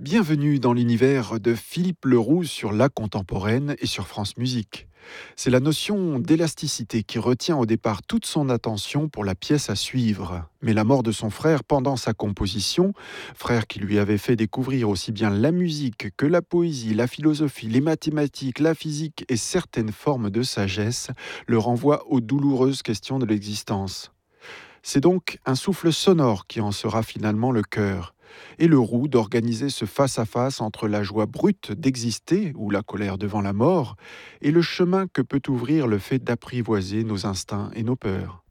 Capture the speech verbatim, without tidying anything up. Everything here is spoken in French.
Bienvenue dans l'univers de Philippe Leroux sur La Contemporaine et sur France Musique. C'est la notion d'élasticité qui retient au départ toute son attention pour la pièce à suivre. Mais la mort de son frère pendant sa composition, frère qui lui avait fait découvrir aussi bien la musique que la poésie, la philosophie, les mathématiques, la physique et certaines formes de sagesse, le renvoie aux douloureuses questions de l'existence. C'est donc un souffle sonore qui en sera finalement le cœur, et le roux d'organiser ce face-à-face entre la joie brute d'exister, ou la colère devant la mort, et le chemin que peut ouvrir le fait d'apprivoiser nos instincts et nos peurs.